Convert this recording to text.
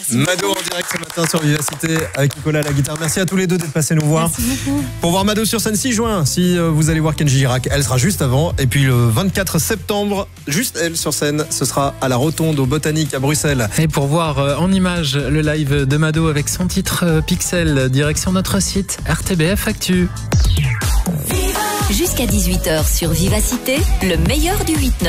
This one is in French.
Mado en direct ce matin sur Vivacité avec Nicolas à la guitare. Merci à tous les deux d'être passés nous voir. Merci beaucoup. Pour voir Mado sur scène 6 juin, si vous allez voir Kenji Girac, elle sera juste avant. Et puis le 24 septembre, juste elle sur scène, ce sera à la Rotonde au Botanique à Bruxelles. Et pour voir en image le live de Mado avec son titre Pixel, direction notre site RTBF Actu. Jusqu'à 18h sur Vivacité, le meilleur du 8-9.